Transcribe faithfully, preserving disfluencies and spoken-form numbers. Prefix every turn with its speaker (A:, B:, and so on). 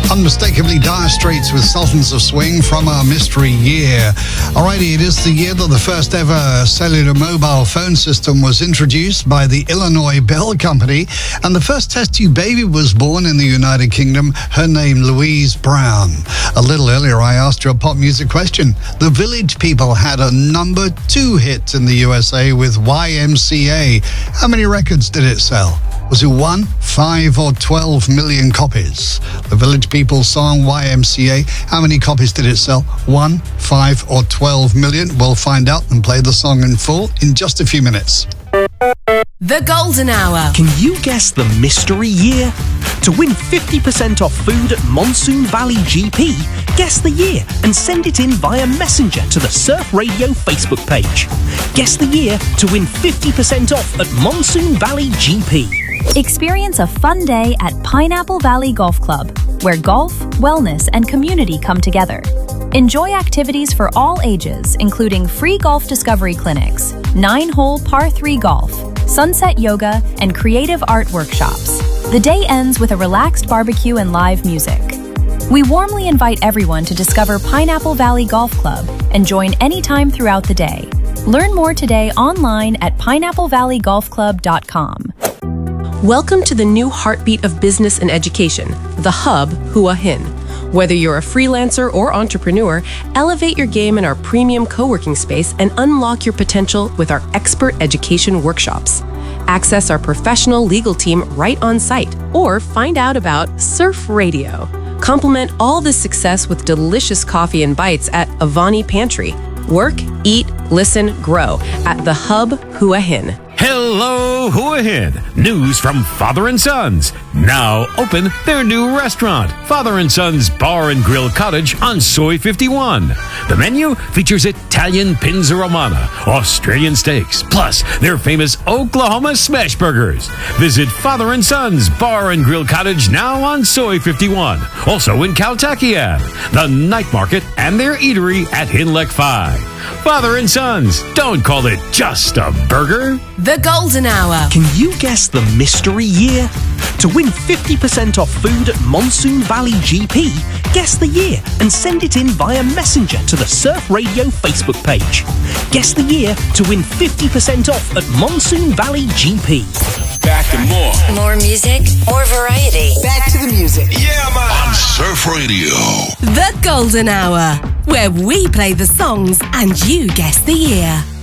A: Unmistakably Dire Straits with Sultans of Swing from our mystery year. Alrighty, it is the year that the first ever cellular mobile phone system was introduced by the Illinois Bell Company, and the first test tube baby was born in the United Kingdom, her name Louise Brown. A little earlier I asked you a pop music question. The Village People had a number two hit in the U S A with Y M C A. How many records did it sell? Was it one, five, or twelve million copies? The Village People song Y M C A, how many copies did it sell? One, five, or twelve million? We'll find out and play the song in full in just a few minutes.
B: The Golden Hour.
C: Can you guess the mystery year? To win fifty percent off food at Monsoon Valley G P, guess the year and send it in via Messenger to the Surf Radio Facebook page. Guess the year to win fifty percent off at Monsoon Valley G P.
D: Experience a fun day at Pineapple Valley Golf Club, where golf, wellness, and community come together. Enjoy activities for all ages, including free golf discovery clinics, nine-hole par three golf, sunset yoga, and creative art workshops. The day ends with a relaxed barbecue and live music. We warmly invite everyone to discover Pineapple Valley Golf Club and join anytime throughout the day. Learn more today online at pineapple valley golf club dot com.
E: Welcome to the new heartbeat of business and education, the Hub Hua Hin. Whether you're a freelancer or entrepreneur, elevate your game in our premium co-working space and unlock your potential with our expert education workshops. Access our professional legal team right on site, or find out about Surf Radio. Complement all this success with delicious coffee and bites at Avani Pantry. Work, eat, listen, grow at the Hub Hua Hin.
F: Hello, Hua Hin. News from Father and Sons. Now open their new restaurant, Father and Sons Bar and Grill Cottage on Soy fifty-one. The menu features Italian Pinza Romana, Australian steaks, plus their famous Oklahoma smash burgers. Visit Father and Sons Bar and Grill Cottage now on Soy fifty-one. Also in Caltakian, the night market, and their eatery at Hinlek five. Father and Sons, don't call it just a burger.
B: The Golden Hour.
C: Can you guess the mystery year? To win fifty percent off food at Monsoon Valley G P, guess the year and send it in via Messenger to the Surf Radio Facebook page. Guess the year to win fifty percent off at Monsoon Valley G P.
G: Back and more.
B: More music, more variety.
H: Back to the music.
G: Yeah, man.
I: On Surf Radio.
B: The Golden Hour, where we play the songs and you guess the year.